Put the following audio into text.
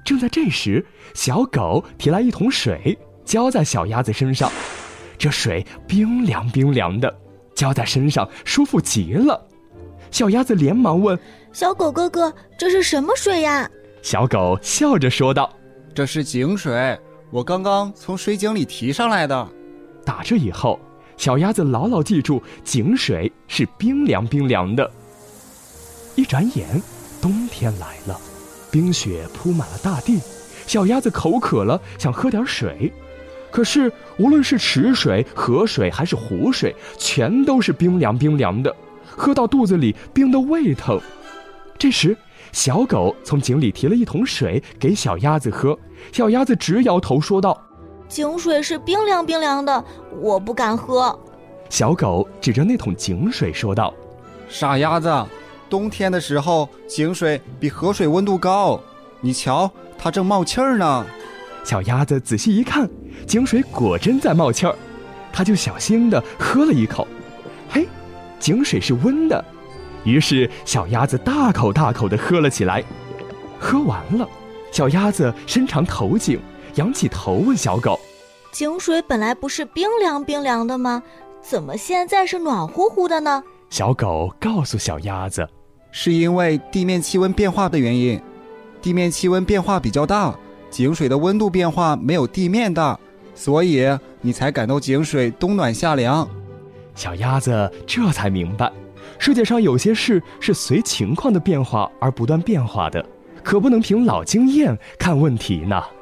正在这时，小狗提来一桶水，浇在小鸭子身上。这水冰凉冰凉的，浇在身上舒服极了。小鸭子连忙问： 小狗哥哥，这是什么水呀？ 小狗笑着说道： 这是井水，我刚刚从水井里提上来的。 打这以后，小鸭子牢牢记住，井水是冰凉冰凉的。一转眼，冬天来了，冰雪铺满了大地。小鸭子口渴了，想喝点水，可是无论是池水、河水还是湖水，全都是冰凉冰凉的，喝到肚子里冰得胃疼。这时，小狗从井里提了一桶水给小鸭子喝，小鸭子直摇头说道： 井水是冰凉冰凉的，我不敢喝。 小狗指着那桶井水说道： 傻鸭子，冬天的时候井水比河水温度高，你瞧它正冒气儿呢。 小鸭子仔细一看，井水果真在冒气儿，它就小心地喝了一口，嘿，井水是温的。于是小鸭子大口大口地喝了起来。喝完了，小鸭子伸长头颈，仰起头问小狗： 井水本来不是冰凉冰凉的吗？怎么现在是暖乎乎的呢？ 小狗告诉小鸭子： 是因为地面气温变化的原因，地面气温变化比较大，井水的温度变化没有地面大，所以你才感到井水冬暖夏凉。 小鸭子这才明白，世界上有些事是随情况的变化而不断变化的，可不能凭老经验看问题呢。